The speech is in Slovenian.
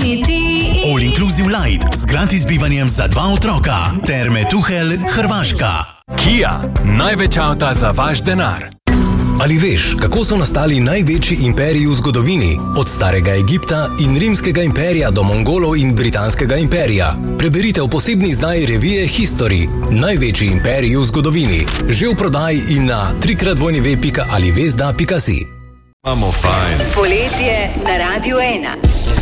All Inclusive Light z gratis bivanjem za 2 otroka. Terme Tuhelj, Hrvaška. Kia, največ avta za vaš denar. Ali veš, kako so nastali največji imperiji v zgodovini? Od starega Egipta in rimskega imperija do Mongolov in britanskega imperija. Preberite v posebni izdaji revije History. Največji imperiji v zgodovini. Že v prodaji in na www.alivesda.si. Imamo fajn. Poletje na Radiu 1.